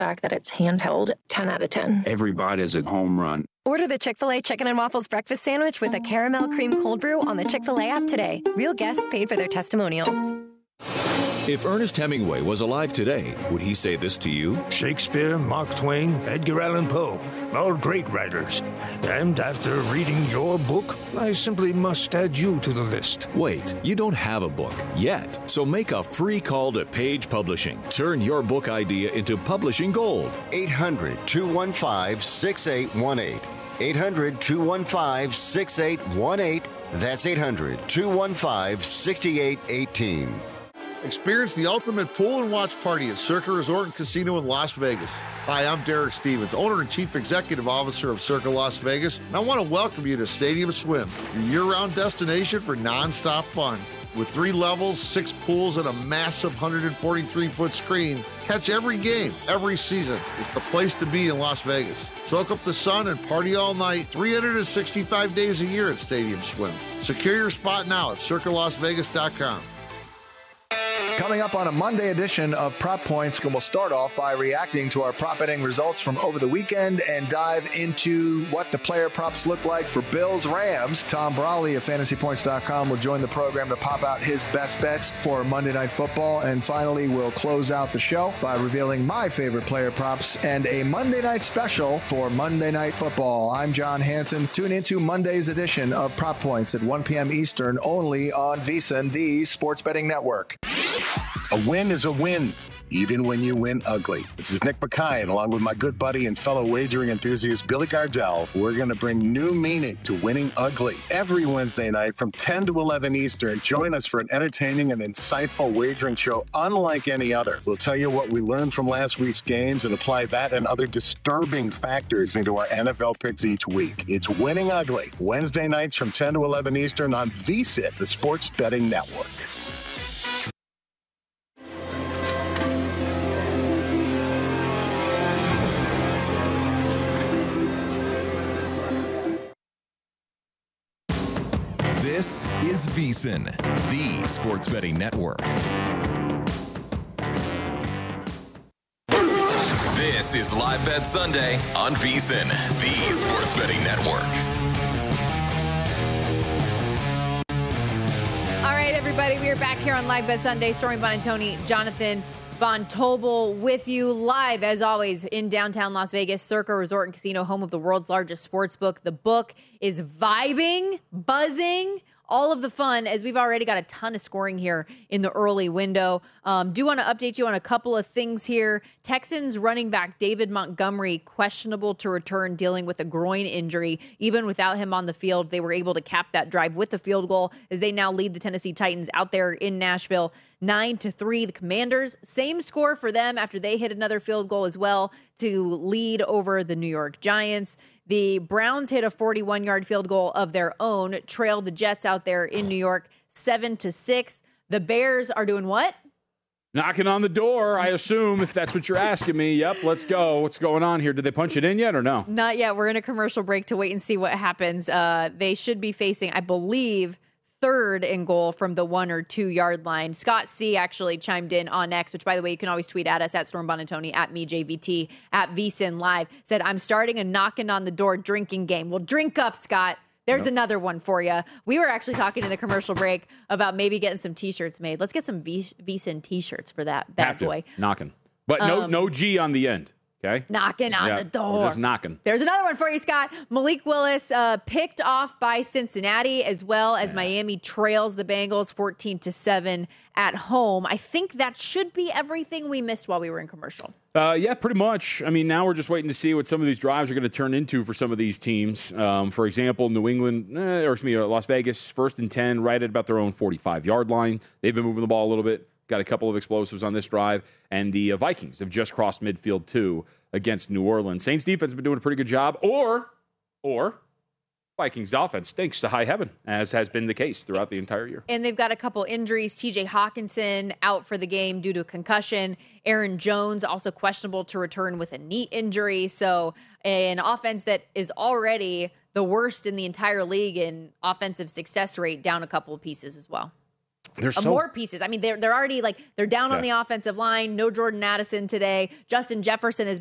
fact that it's handheld, 10 out of 10. Every bite is a home run. Order the Chick-fil-A Chicken and Waffles Breakfast Sandwich with a caramel cream cold brew on the Chick-fil-A app today. Real guests paid for their testimonials. If Ernest Hemingway was alive today, would he say this to you? Shakespeare, Mark Twain, Edgar Allan Poe, all great writers. And after reading your book, I simply must add you to the list. Wait, you don't have a book yet, so make a free call to Page Publishing. Turn your book idea into publishing gold. 800-215-6818. 800-215-6818. That's 800-215-6818. Experience the ultimate pool and watch party at Circa Resort and Casino in Las Vegas. Hi, I'm Derek Stevens, owner and chief executive officer of Circa Las Vegas, and I want to welcome you to Stadium Swim, your year-round destination for nonstop fun. With 3 levels, 6 pools, and a massive 143-foot screen, catch every game, every season. It's the place to be in Las Vegas. Soak up the sun and party all night, 365 days a year at Stadium Swim. Secure your spot now at circalasvegas.com. Coming up on a Monday edition of Prop Points, we'll start off by reacting to our prop betting results from over the weekend and dive into what the player props look like for Bills-Rams. Tom Brawley of FantasyPoints.com will join the program to pop out his best bets for Monday Night Football. And finally, we'll close out the show by revealing my favorite player props and a Monday night special for Monday Night Football. I'm John Hansen. Tune into Monday's edition of Prop Points at 1 p.m. Eastern, only on VSiN, the sports betting network. A win is a win, even when you win ugly. This is Nick Mackay, and along with my good buddy and fellow wagering enthusiast Billy Gardell, we're going to bring new meaning to winning ugly. Every Wednesday night from 10 to 11 Eastern, join us for an entertaining and insightful wagering show unlike any other. We'll tell you what we learned from last week's games and apply that and other disturbing factors into our NFL picks each week. It's Winning Ugly, Wednesday nights from 10 to 11 Eastern on VSiN, the sports betting network. This is VSiN, the sports betting network. This is Live Bet Sunday on VSiN, the sports betting network. All right, everybody, we are back here on Live Bet Sunday. Stormy Buonantony, Jonathan Von Tobel with you live, as always, in downtown Las Vegas, Circa Resort and Casino, home of the world's largest sports book. The book is vibing, buzzing, all of the fun, as we've already got a ton of scoring here in the early window. Do want to update you on a couple of things here. Texans running back David Montgomery, questionable to return, dealing with a groin injury. Even without him on the field, they were able to cap that drive with the field goal as they now lead the Tennessee Titans out there in Nashville 9-3. The Commanders, same score for them after they hit another field goal as well to lead over the New York Giants. The Browns hit a 41-yard field goal of their own, trailed the Jets out there in New York 7-6. The Bears are doing what? Knocking on the door, I assume, if that's what you're asking me. Yep, let's go. What's going on here? Did they punch it in yet or no? Not yet. We're in a commercial break to wait and see what happens. They should be facing, I believe, third and goal from the 1 or 2 yard line. Scott C actually chimed in on X, which, by the way, you can always tweet at us at Storm Buonantony, at me, JVT, at VSiN Live. Said, I'm starting a knocking on the door drinking game. Well, drink up, Scott. There's another one for you. We were actually talking in the commercial break about maybe getting some T-shirts made. Let's get some VSiN T-shirts for that bad boy. Knocking. But no G on the end. Okay. Knocking on the door. Just knocking. There's another one for you, Scott. Malik Willis picked off by Cincinnati, as well as Miami trails the Bengals 14-7 at home. I think that should be everything we missed while we were in commercial. Yeah, pretty much. I mean, now we're just waiting to see what some of these drives are going to turn into for some of these teams. For example, Las Vegas, 1st and 10, right at about their own 45-yard line. They've been moving the ball a little bit. Got a couple of explosives on this drive. And the Vikings have just crossed midfield, too, against New Orleans. Saints defense has been doing a pretty good job. Or Vikings offense stinks to high heaven, as has been the case throughout the entire year. And they've got a couple injuries. TJ Hawkinson out for the game due to concussion. Aaron Jones also questionable to return with a knee injury. So an offense that is already the worst in the entire league in offensive success rate, down a couple of pieces as well. more pieces. I mean, they're already they're down on the offensive line. No Jordan Addison today. Justin Jefferson has